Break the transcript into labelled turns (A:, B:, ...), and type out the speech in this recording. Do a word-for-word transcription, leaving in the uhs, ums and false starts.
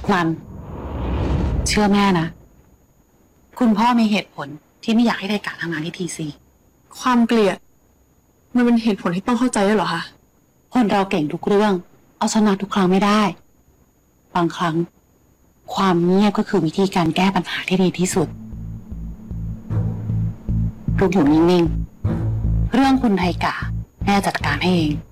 A: นันเชื่อแม่นะคุณพ่อมีเหตุผลที่ไม่อยากให้ไทกาทำงานที่ทีซี
B: ความเกลียดมันเป็นเหตุผลที่ต้องเข้าใจด้วยเหรอคะ
A: คนเราเก่งทุกเรื่องเอาชนะทุกครั้งไม่ได้บางครั้งความเงียบก็คือวิธีการแก้ปัญหาที่ดีที่สุดลูกอยู่นิ่งๆเรื่องคุณไทกาแม่จัดการให้เอง